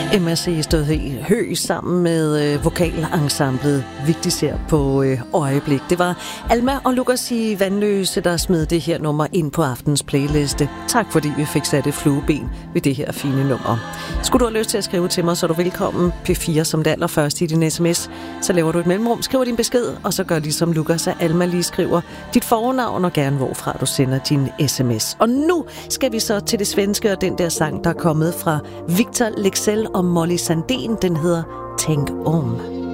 MSC stod Hø sammen med vokalensemblet Vigtigser på øjeblik. Det var Alma og Lukas i Vandløse, der smed det her nummer ind på aftens playliste. Tak fordi vi fik sat et flueben ved det her fine nummer. Skulle du have lyst til at skrive til mig, så er du velkommen. P4 som det allerførste i din sms. Så laver du et mellemrum, skriver din besked, og så gør ligesom Lukas og Alma lige skriver dit fornavn og gerne hvorfra du sender din sms. Og nu skal vi så til det svenske og den der sang, der er kommet fra Victor Leksell og Molly Sandén. Den hedder Tänk om.